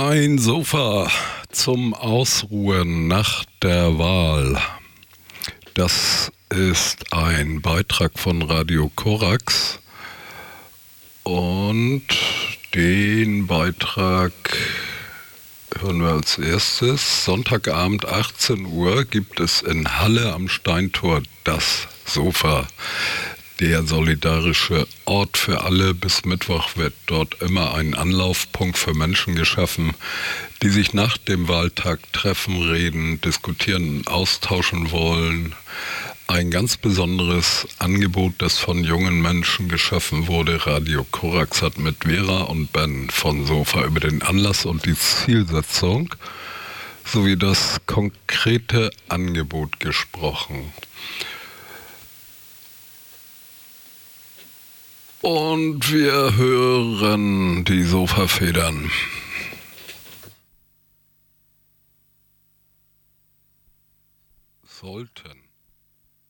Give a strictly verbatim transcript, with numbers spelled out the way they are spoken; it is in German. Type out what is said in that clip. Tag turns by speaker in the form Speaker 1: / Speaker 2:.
Speaker 1: Ein Sofa zum Ausruhen nach der Wahl. Das ist ein Beitrag von Radio Korax und den Beitrag hören wir als erstes. Sonntagabend achtzehn Uhr gibt es in Halle am Steintor das Sofa. Der solidarische Ort für alle. Bis Mittwoch wird dort immer ein Anlaufpunkt für Menschen geschaffen, die sich nach dem Wahltag treffen, reden, diskutieren, austauschen wollen. Ein ganz besonderes Angebot, das von jungen Menschen geschaffen wurde. Radio Korax hat mit Vera und Ben von Sofa über den Anlass und die Zielsetzung sowie das konkrete Angebot gesprochen. Und wir hören die Sofafedern. Sollten.